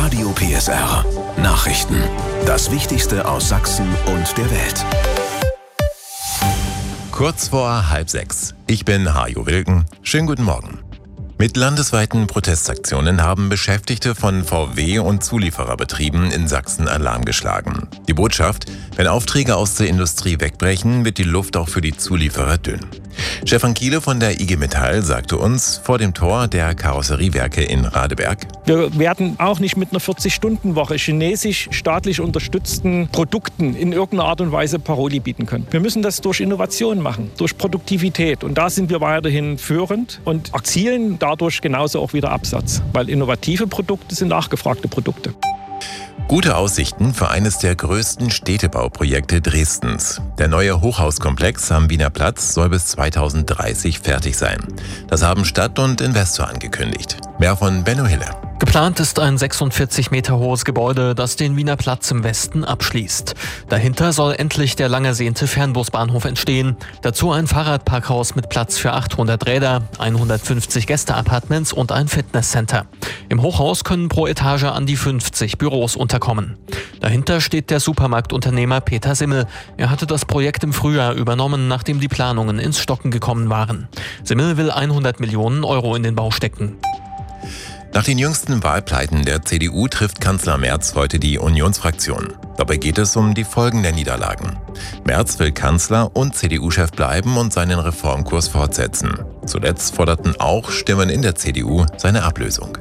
Radio PSR. Nachrichten. Das Wichtigste aus Sachsen und der Welt. Kurz vor 5:30. Ich bin Hajo Wilken. Schönen guten Morgen. Mit landesweiten Protestaktionen haben Beschäftigte von VW und Zuliefererbetrieben in Sachsen Alarm geschlagen. Die Botschaft: Wenn Aufträge aus der Industrie wegbrechen, wird die Luft auch für die Zulieferer dünn. Stefan Kiele von der IG Metall sagte uns vor dem Tor der Karosseriewerke in Radeberg: Wir werden auch nicht mit einer 40-Stunden-Woche chinesisch staatlich unterstützten Produkten in irgendeiner Art und Weise Paroli bieten können. Wir müssen das durch Innovation machen, durch Produktivität. Und da sind wir weiterhin führend und erzielen dadurch genauso auch wieder Absatz. Weil innovative Produkte sind nachgefragte Produkte. Gute Aussichten für eines der größten Städtebauprojekte Dresdens. Der neue Hochhauskomplex am Wiener Platz soll bis 2030 fertig sein. Das haben Stadt und Investor angekündigt. Mehr von Benno Hille. Geplant ist ein 46 Meter hohes Gebäude, das den Wiener Platz im Westen abschließt. Dahinter soll endlich der lang ersehnte Fernbusbahnhof entstehen. Dazu ein Fahrradparkhaus mit Platz für 800 Räder, 150 Gästeappartements und ein Fitnesscenter. Im Hochhaus können pro Etage an die 50 Büros unterkommen. Dahinter steht der Supermarktunternehmer Peter Simmel. Er hatte das Projekt im Frühjahr übernommen, nachdem die Planungen ins Stocken gekommen waren. Simmel will 100 Millionen Euro in den Bau stecken. Nach den jüngsten Wahlpleiten der CDU trifft Kanzler Merz heute die Unionsfraktion. Dabei geht es um die Folgen der Niederlagen. Merz will Kanzler und CDU-Chef bleiben und seinen Reformkurs fortsetzen. Zuletzt forderten auch Stimmen in der CDU seine Ablösung.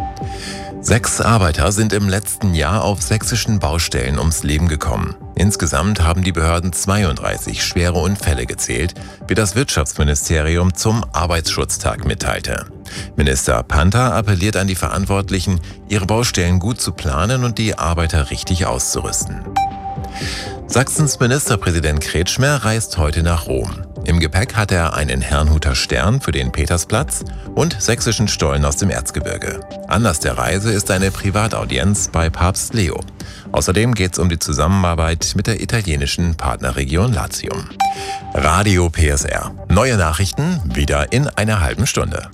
6 Arbeiter sind im letzten Jahr auf sächsischen Baustellen ums Leben gekommen. Insgesamt haben die Behörden 32 schwere Unfälle gezählt, wie das Wirtschaftsministerium zum Arbeitsschutztag mitteilte. Minister Panther appelliert an die Verantwortlichen, ihre Baustellen gut zu planen und die Arbeiter richtig auszurüsten. Sachsens Ministerpräsident Kretschmer reist heute nach Rom. Im Gepäck hat er einen Herrnhuter Stern für den Petersplatz und sächsischen Stollen aus dem Erzgebirge. Anlass der Reise ist eine Privataudienz bei Papst Leo. Außerdem geht es um die Zusammenarbeit mit der italienischen Partnerregion Latium. Radio PSR. Neue Nachrichten wieder in einer halben Stunde.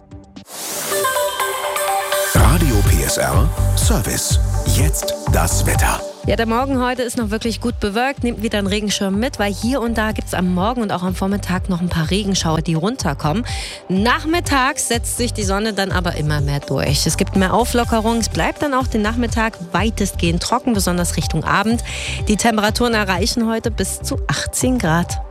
Radio PSR Service. Jetzt das Wetter. Ja, der Morgen heute ist noch wirklich gut bewölkt. Nehmt wieder einen Regenschirm mit, weil hier und da gibt es am Morgen und auch am Vormittag noch ein paar Regenschauer, die runterkommen. Nachmittags setzt sich die Sonne dann aber immer mehr durch. Es gibt mehr Auflockerung. Es bleibt dann auch den Nachmittag weitestgehend trocken, besonders Richtung Abend. Die Temperaturen erreichen heute bis zu 18 Grad.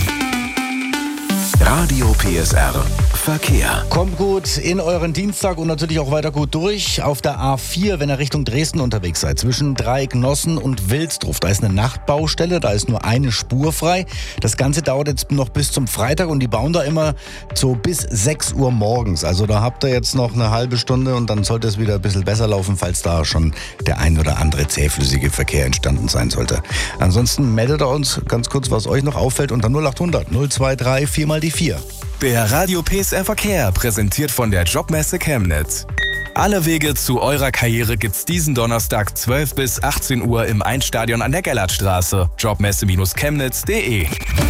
Radio PSR Verkehr. Kommt gut in euren Dienstag und natürlich auch weiter gut durch. Auf der A4, wenn ihr Richtung Dresden unterwegs seid, zwischen Dreiecknossen und Wilsdruf, da ist eine Nachtbaustelle, da ist nur eine Spur frei. Das Ganze dauert jetzt noch bis zum Freitag und die bauen da immer so bis 6 Uhr morgens. Also da habt ihr jetzt noch eine halbe Stunde und dann sollte es wieder ein bisschen besser laufen, falls da schon der ein oder andere zähflüssige Verkehr entstanden sein sollte. Ansonsten meldet ihr uns ganz kurz, was euch noch auffällt, unter 0800 023 4 mal die 4. Der Radio PSR Verkehr, präsentiert von der Jobmesse Chemnitz. Alle Wege zu eurer Karriere gibt's diesen Donnerstag 12 bis 18 Uhr im Einstadion an der Gellertstraße. Jobmesse-chemnitz.de.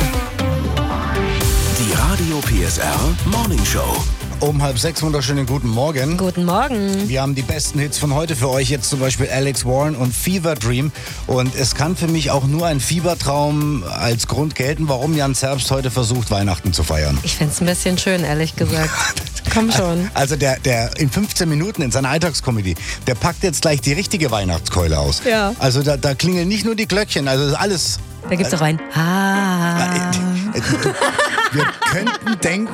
Die Radio PSR Morning Show. Um 5:30, wunderschönen guten Morgen. Guten Morgen. Wir haben die besten Hits von heute für euch. Jetzt zum Beispiel Alex Warren und Fever Dream. Und es kann für mich auch nur ein Fiebertraum als Grund gelten, warum Jan Zerbst heute versucht, Weihnachten zu feiern. Ich find's ein bisschen schön, ehrlich gesagt. Komm schon. Also der in 15 Minuten in seiner Alltagskomödie, der packt jetzt gleich die richtige Weihnachtskeule aus. Ja. Also da klingeln nicht nur die Glöckchen, also das ist alles. Da gibt's auch ein Wir könnten denken,